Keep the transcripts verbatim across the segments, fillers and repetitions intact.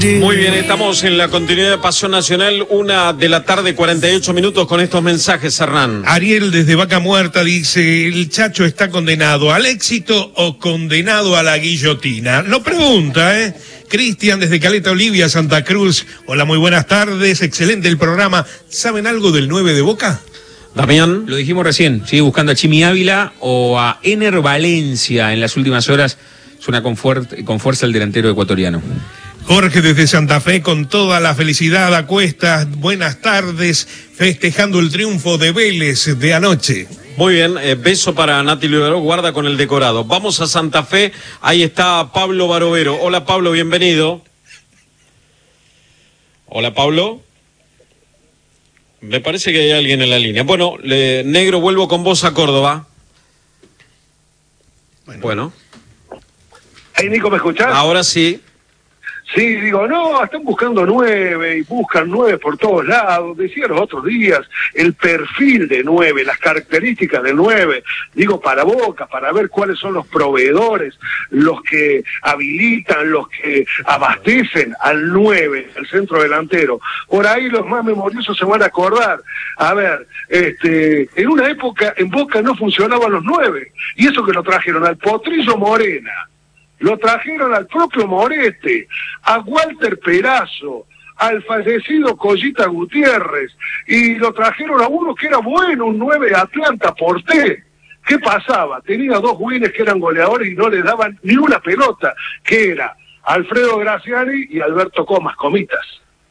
Muy bien, estamos en la continuidad de Pasión Nacional, una de la tarde, cuarenta y ocho minutos con estos mensajes, Hernán. Ariel desde Vaca Muerta dice, el Chacho está condenado al éxito o condenado a la guillotina. Lo pregunta, ¿eh? Cristian desde Caleta Olivia, Santa Cruz. Hola, muy buenas tardes, excelente el programa. ¿Saben algo del nueve de Boca? Damián. Lo dijimos recién, sigue buscando a Chimi Ávila o a Ener Valencia en las últimas horas. Suena con, fuerte, con fuerza el delantero ecuatoriano. Jorge desde Santa Fe, con toda la felicidad a cuestas, buenas tardes, festejando el triunfo de Vélez de anoche. Muy bien, eh, beso para Nati Libero, guarda con el decorado. Vamos a Santa Fe, ahí está Pablo Barovero. Hola Pablo, bienvenido. Hola Pablo. Me parece que hay alguien en la línea. Bueno, le, Negro, vuelvo con vos a Córdoba. Bueno. bueno. Hey, Nico, ¿me escuchás? Ahora sí. Sí, digo, no, están buscando nueve y buscan nueve por todos lados. Decía los otros días, el perfil de nueve, las características de nueve, digo, para Boca, para ver cuáles son los proveedores, los que habilitan, los que abastecen al nueve, al centro delantero. Por ahí los más memoriosos se van a acordar. A ver, este, en una época en Boca no funcionaban los nueve, y eso que lo trajeron al Potrillo Morena. Lo trajeron al propio Morete, a Walter Perazo, al fallecido Collita Gutiérrez, y lo trajeron a uno que era bueno, un nueve de Atlanta, Porté. ¿Qué pasaba? Tenía dos güines que eran goleadores y no les daban ni una pelota, que era Alfredo Graciani y Alberto Comas, Comitas.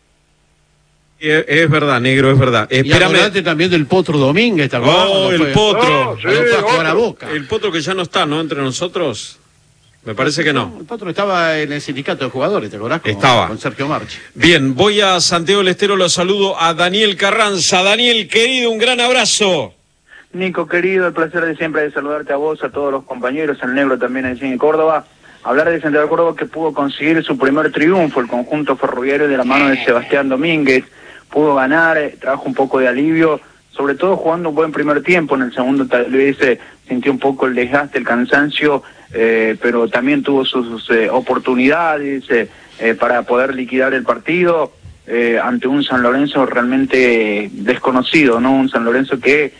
Es, es verdad, Negro, es verdad. Y acordate también del Potro Domínguez, ¿te acordás? Oh, el fue? Potro. Oh, sí, fue a Boca. El Potro que ya no está, ¿no? Entre nosotros. Me parece que no. El Potro estaba en el sindicato de jugadores, ¿te acordás? Con, estaba. Con Sergio Marchi. Bien, voy a Santiago del Estero, lo saludo a Daniel Carranza. Daniel, querido, un gran abrazo. Nico, querido, el placer de siempre de saludarte a vos, a todos los compañeros, al Negro también en Cine Córdoba. Hablar de Santiago de Córdoba que pudo conseguir su primer triunfo, el conjunto ferroviario de la mano de Sebastián Domínguez. Pudo ganar, eh, trajo un poco de alivio, sobre todo jugando un buen primer tiempo. En el segundo tal vez eh, sintió un poco el desgaste, el cansancio, eh, pero también tuvo sus, sus eh, oportunidades eh, eh, para poder liquidar el partido eh, ante un San Lorenzo realmente desconocido, ¿no? Un San Lorenzo que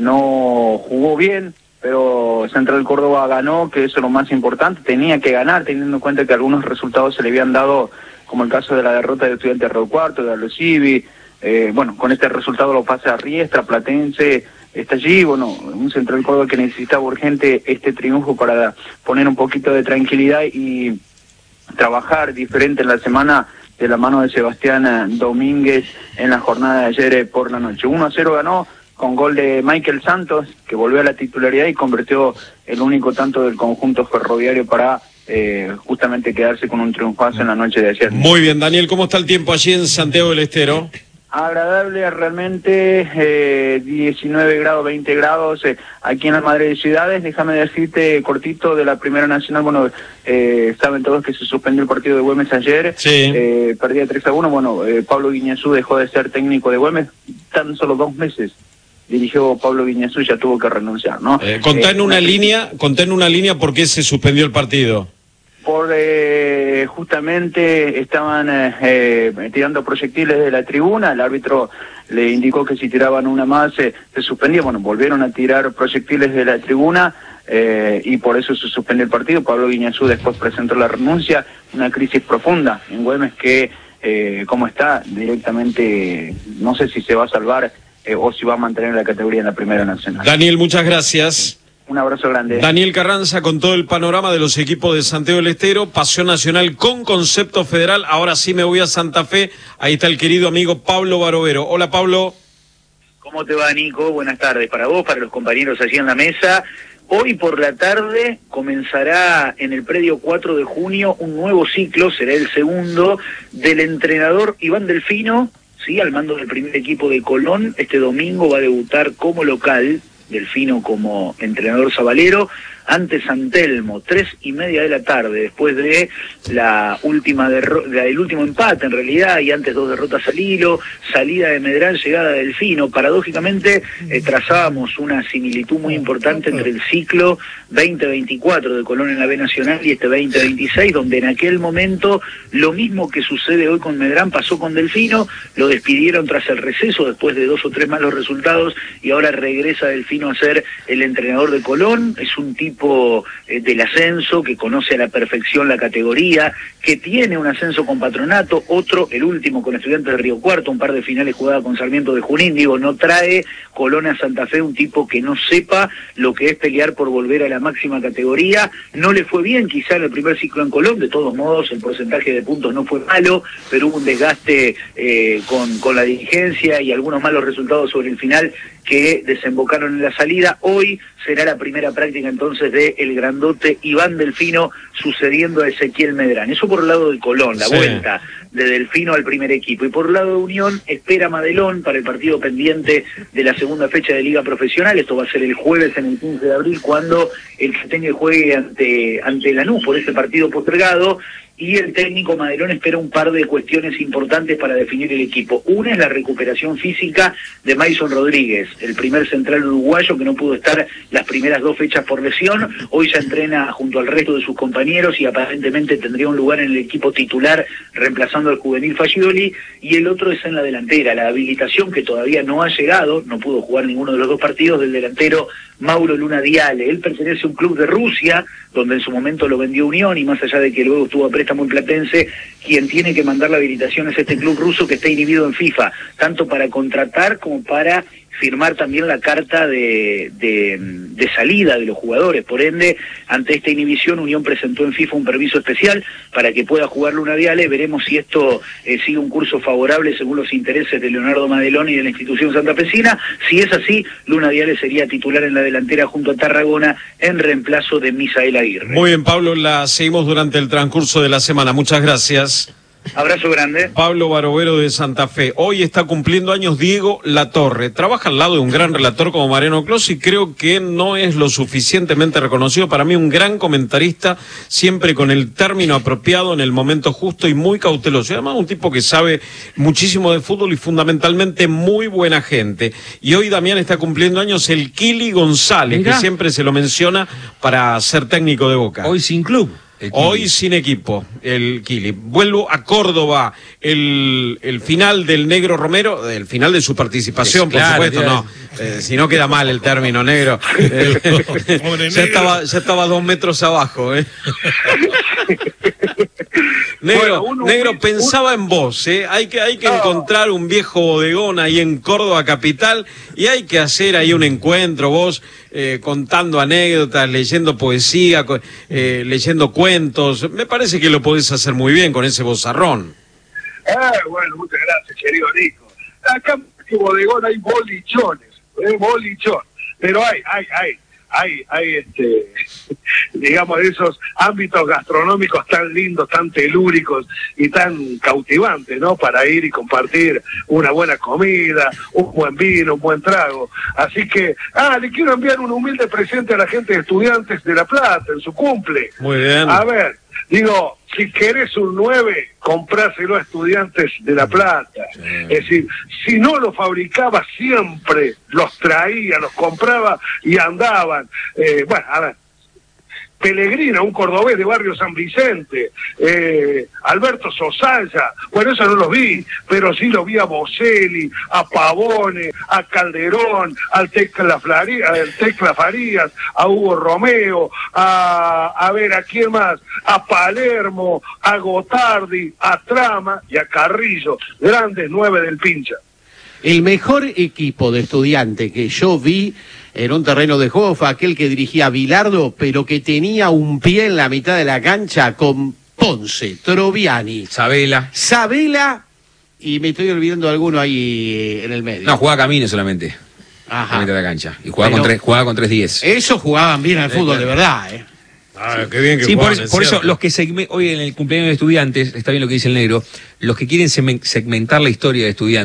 no jugó bien, pero Central Córdoba ganó, que eso es lo más importante. Tenía que ganar, teniendo en cuenta que algunos resultados se le habían dado, como el caso de la derrota de Estudiantes de Río Cuarto, de Alocivi. Eh, bueno, con este resultado lo pasa a Riestra, Platense está allí. Bueno, un Central Córdoba que necesitaba urgente este triunfo para poner un poquito de tranquilidad y trabajar diferente en la semana de la mano de Sebastián Domínguez en la jornada de ayer por la noche. uno a cero ganó con gol de Michael Santos, que volvió a la titularidad y convirtió el único tanto del conjunto ferroviario para eh, justamente quedarse con un triunfazo en la noche de ayer. Muy bien, Daniel, ¿cómo está el tiempo allí en Santiago del Estero? Agradable realmente, eh, diecinueve grados, veinte grados, eh, aquí en la Madre de Ciudades. Déjame decirte cortito de la Primera Nacional. Bueno, eh, saben todos que se suspendió el partido de Güemes ayer, sí. eh, perdía tres a uno. Bueno, eh, Pablo Guiñazú dejó de ser técnico de Güemes tan solo dos meses. Dirigió Pablo Guiñazú, ya tuvo que renunciar, ¿no? Eh, contá en eh, una línea, contá en una línea por qué se suspendió el partido. Por eh, justamente estaban eh, eh, tirando proyectiles de la tribuna, el árbitro le indicó que si tiraban una más eh, se suspendía. Bueno, volvieron a tirar proyectiles de la tribuna eh, y por eso se suspendió el partido. Pablo Guiñazú después presentó la renuncia, una crisis profunda en Güemes que, eh, como está, directamente no sé si se va a salvar eh, o si va a mantener la categoría en la Primera Nacional. Daniel, muchas gracias. Un abrazo grande. Daniel Carranza con todo el panorama de los equipos de Santiago del Estero, Pasión Nacional con concepto federal. Ahora sí me voy a Santa Fe, ahí está el querido amigo Pablo Barovero. Hola Pablo. ¿Cómo te va, Nico? Buenas tardes para vos, para los compañeros allí en la mesa. Hoy por la tarde comenzará en el predio cuatro de junio un nuevo ciclo, será el segundo, del entrenador Iván Delfino, sí, al mando del primer equipo de Colón. Este domingo va a debutar como local, Delfino como entrenador sabalero, ante San Telmo, tres y media de la tarde, después de la última derro del último empate en realidad, y antes dos derrotas al hilo, salida de Medrán, llegada de Delfino. Paradójicamente eh, trazábamos una similitud muy importante entre el ciclo veinte veinticuatro de Colón en la B Nacional y este veinte veintiséis, donde en aquel momento lo mismo que sucede hoy con Medrán pasó con Delfino, lo despidieron tras el receso después de dos o tres malos resultados y ahora regresa Delfino a ser el entrenador de Colón. Es un tipo eh, del ascenso que conoce a la perfección la categoría, que tiene un ascenso con Patronato, otro, el último con Estudiantes de Río Cuarto, un par de finales jugadas con Sarmiento de Junín. Digo, no trae Colón a Santa Fe un tipo que no sepa lo que es pelear por volver a la máxima categoría. No le fue bien quizá en el primer ciclo en Colón, de todos modos el porcentaje de puntos no fue malo, pero hubo un desgaste eh, con, con la dirigencia y algunos malos resultados sobre el final que desembocaron en la salida. Hoy será la primera práctica entonces de el grandote Iván Delfino sucediendo a Ezequiel Medrán. Eso por el lado de Colón, la sí. vuelta de Delfino al primer equipo. Y por el lado de Unión, espera Madelón para el partido pendiente de la segunda fecha de Liga Profesional. Esto va a ser el jueves en el quince de abril, cuando el Salteño juegue ante, ante Lanús por ese partido postergado. Y el técnico Madelón espera un par de cuestiones importantes para definir el equipo. Una es la recuperación física de Mason Rodríguez, el primer central uruguayo que no pudo estar las primeras dos fechas por lesión. Hoy ya entrena junto al resto de sus compañeros y aparentemente tendría un lugar en el equipo titular reemplazando al juvenil Fagioli. Y el otro es en la delantera, la habilitación que todavía no ha llegado, no pudo jugar ninguno de los dos partidos, del delantero Mauro Luna Diale. Él pertenece a un club de Rusia, donde en su momento lo vendió Unión, y más allá de que luego estuvo a préstamo en Platense, quien tiene que mandar la habilitación es este club ruso que está inhibido en FIFA, tanto para contratar como para firmar también la carta de, de, de salida de los jugadores. Por ende, ante esta inhibición, Unión presentó en FIFA un permiso especial para que pueda jugar Luna Diale. Veremos si esto eh, sigue un curso favorable según los intereses de Leonardo Madelón y de la institución santafesina. Si es así, Luna Diale sería titular en la delantera junto a Tarragona en reemplazo de Misael Aguirre. Muy bien, Pablo, la seguimos durante el transcurso de la semana. Muchas gracias. Abrazo grande. Pablo Barovero de Santa Fe. Hoy está cumpliendo años Diego Latorre. Trabaja al lado de un gran relator como Mariano Clos y creo que no es lo suficientemente reconocido. Para mí un gran comentarista, siempre con el término apropiado en el momento justo y muy cauteloso. Y además un tipo que sabe muchísimo de fútbol y fundamentalmente muy buena gente. Y hoy Damián está cumpliendo años el Kili González, Mirá. que siempre se lo menciona para ser técnico de Boca. Hoy sin club. Hoy sin equipo, el Kili. Vuelvo a Córdoba, el, el final del Negro Romero, el final de su participación, es, por claro, supuesto, no. Eh, si no queda mal el término negro. Eh, ya, estaba, ya estaba dos metros abajo. Eh. Negro, bueno, uno, negro, pensaba uno... en vos, ¿eh? Hay que, hay que no. encontrar un viejo bodegón ahí en Córdoba capital y hay que hacer ahí un encuentro, vos eh, contando anécdotas, leyendo poesía, eh, leyendo cuentos. Me parece que lo podés hacer muy bien con ese vozarrón. Ah, bueno, muchas gracias, querido Nico. Acá en bodegón hay bolichones, ¿eh? bolichón, pero hay, hay, hay. Hay, hay este, digamos, esos ámbitos gastronómicos tan lindos, tan telúricos y tan cautivantes, ¿no? Para ir y compartir una buena comida, un buen vino, un buen trago. Así que, ah, le quiero enviar un humilde presente a la gente de Estudiantes de La Plata en su cumple. Muy bien. A ver, digo, si querés un nueve, compráselo a Estudiantes de La Plata. Sí. Es decir, si no lo fabricaba siempre, los traía, los compraba y andaban. Eh, bueno, a ver, Pellegrino, un cordobés de Barrio San Vicente, eh, Alberto Sosaya, bueno, eso no los vi, pero sí los vi a Boselli, a Pavone, a Calderón, al Tecla, Flari, al Tecla Farías, a Hugo Romeo, a, a ver, ¿a quién más? A Palermo, a Gotardi, a Trama y a Carrillo, grandes nueve del pincha. El mejor equipo de Estudiante que yo vi en un terreno de juego fue aquel que dirigía Bilardo, pero que tenía un pie en la mitad de la cancha con Ponce, Troviani, Sabela. Sabela, y me estoy olvidando de alguno ahí en el medio. No, jugaba Camino solamente. Ajá. En la mitad de la cancha. Y jugaba pero, con tres, jugaba con tres diez. Eso jugaban bien al sí, fútbol, claro. de verdad, ¿eh? Ah, qué bien que sí, jugaban, por, por eso, los que segme, hoy en el cumpleaños de Estudiantes, está bien lo que dice el negro, los que quieren segmentar la historia de Estudiantes,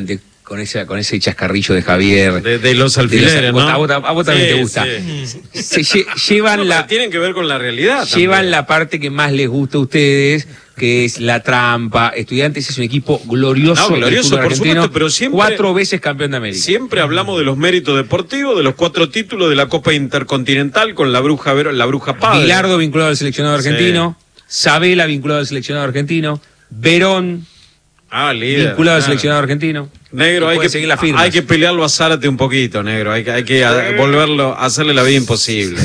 con esa, con ese chascarrillo de Javier. De, de los alfileres, de ¿no? A vos, a vos también sí, te gusta. Sí. Se lle, llevan no, la. Tienen que ver con la realidad. Llevan también. la parte que más les gusta a ustedes, que es la trampa. Estudiantes es un equipo glorioso. No, glorioso, del fútbol por argentino, supuesto, pero siempre. Cuatro veces campeón de América. Siempre hablamos de los méritos deportivos, de los cuatro títulos de la Copa Intercontinental con la bruja, la bruja padre. Bilardo vinculado al seleccionado argentino. Sí. Sabela vinculado al seleccionado argentino. Verón. Ah, líder, vinculado claro. al seleccionado argentino. Negro, hay que, seguir la firma. Hay que pelearlo a Zárate un poquito, negro. Hay que, hay que a, volverlo, a hacerle la vida imposible.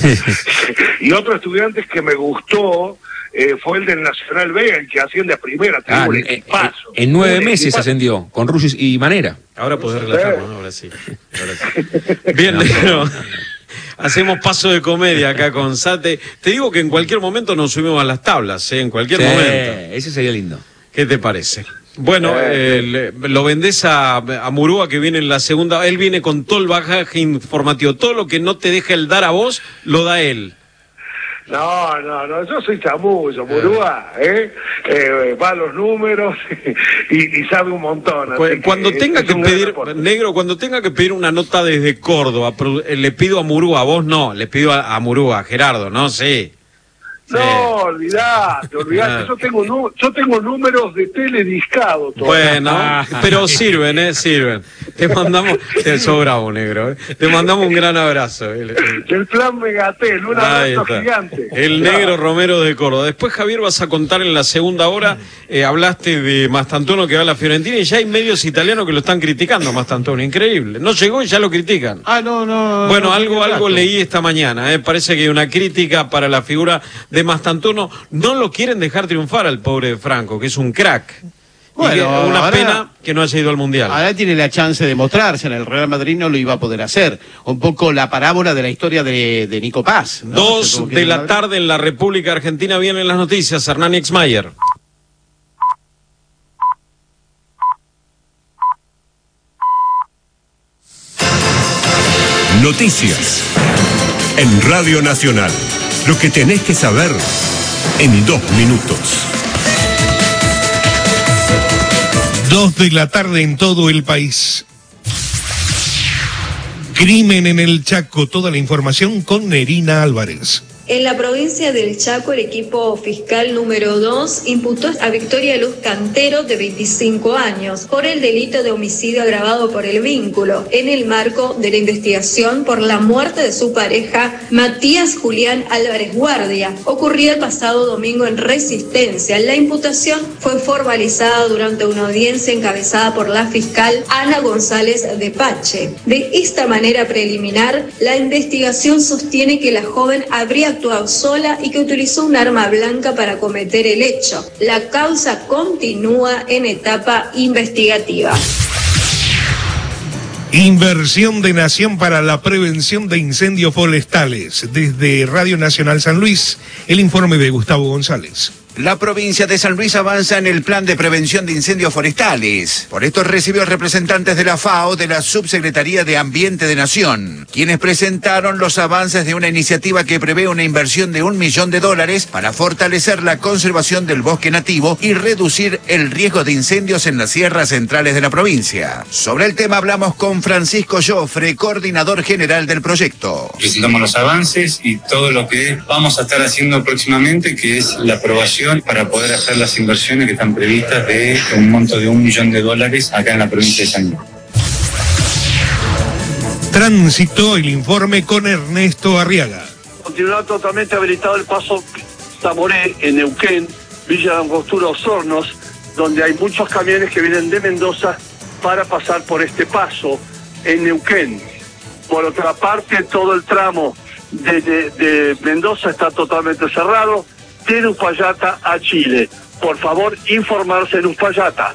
Y otro estudiante que me gustó eh, fue el del Nacional B, el que asciende a primera. Ah, un en, equipazo. En, en nueve un meses equipazo. ascendió, con Ruiz y Manera. Ahora podés relajarnos, ¿no? Ahora sí. Ahora sí. Bien, negro. Hacemos paso de comedia acá con Sate. Te digo que en cualquier momento nos subimos a las tablas, ¿eh? En cualquier sí, momento. Ese sería lindo. ¿Qué te parece? Bueno, eh, le, lo vendés a, a Murúa, que viene en la segunda. Él viene con todo el bagaje informativo. Todo lo que no te deja el dar a vos, lo da él. No, no, no, yo soy chamullo, Murúa, ¿eh? eh va a los números y, y sabe un montón. Cuando que tenga que pedir, negro, cuando tenga que pedir una nota desde Córdoba, le pido a Murúa, a vos no, le pido a, a Murúa, a Gerardo, no sé. No, sí. olvidate, olvidate. Yo tengo, yo tengo números de telediscado. Bueno, ¿no? Pero sirven, ¿eh? Sirven. Te mandamos, te sobramos, negro. ¿eh? Te mandamos un gran abrazo. El, el... el plan Megatel, un abrazo gigante. El negro Romero de Córdoba. Después, Javier, vas a contar en la segunda hora, eh, hablaste de Mastantuono que va a la Fiorentina y ya hay medios italianos que lo están criticando, Mastantuono. Increíble. No llegó y ya lo critican. Ah, no, no. Bueno, no, algo, no, algo leí esta mañana. ¿eh? Parece que hay una crítica para la figura de Mastantuono. No lo quieren dejar triunfar al pobre Franco, que es un crack. Bueno, y que, una ahora, pena que no haya ido al Mundial. Ahora tiene la chance de mostrarse. En el Real Madrid no lo iba a poder hacer. Un poco la parábola de la historia de, de Nico Paz, ¿no? Dos de la tarde en la República Argentina vienen las noticias. Hernán Exmayer. Noticias en Radio Nacional. Lo que tenés que saber en dos minutos. Dos de la tarde en todo el país. Crimen en el Chaco. Toda la información con Nerina Álvarez. En la provincia del Chaco, el equipo fiscal número dos imputó a Victoria Luz Cantero, de veinticinco años, por el delito de homicidio agravado por el vínculo, en el marco de la investigación por la muerte de su pareja, Matías Julián Álvarez Guardia, ocurrida el pasado domingo en Resistencia. La imputación fue formalizada durante una audiencia encabezada por la fiscal Ana González de Pache. De esta manera preliminar, la investigación sostiene que la joven habría actuado sola y que utilizó un arma blanca para cometer el hecho. La causa continúa en etapa investigativa. Inversión de Nación para la prevención de incendios forestales. Desde Radio Nacional San Luis, el informe de Gustavo González. La provincia de San Luis avanza en el plan de prevención de incendios forestales. Por esto recibió representantes de la FAO, de la Subsecretaría de Ambiente de Nación, quienes presentaron los avances de una iniciativa que prevé una inversión de un millón de dólares para fortalecer la conservación del bosque nativo y reducir el riesgo de incendios en las sierras centrales de la provincia. Sobre el tema hablamos con Francisco Joffre, coordinador general del proyecto. Presentamos los avances y todo lo que vamos a estar haciendo próximamente, que es la aprobación para poder hacer las inversiones que están previstas de un monto de un millón de dólares acá en la provincia de San Luis. Tránsito, el informe con Ernesto Arriaga. Continúa totalmente habilitado el paso Zamoré en Neuquén, Villa de Angostura, Osornos, donde hay muchos camiones que vienen de Mendoza para pasar por este paso en Neuquén. Por otra parte, todo el tramo de, de, de Mendoza está totalmente cerrado, de Uspallata a Chile. Por favor, informarse en Uspallata.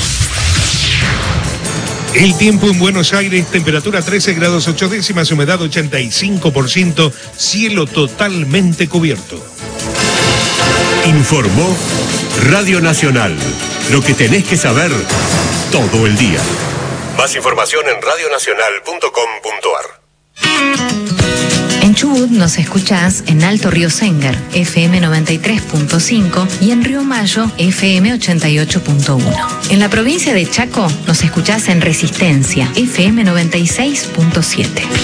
El tiempo en Buenos Aires, temperatura trece grados ocho décimas, humedad ochenta y cinco por ciento, cielo totalmente cubierto. Informó Radio Nacional. Lo que tenés que saber todo el día. Más información en radio nacional punto com punto a r. En Chubut nos escuchás en Alto Río Sengar, F M noventa y tres punto cinco y en Río Mayo, F M ochenta y ocho punto uno. En la provincia de Chaco nos escuchás en Resistencia, F M noventa y seis punto siete.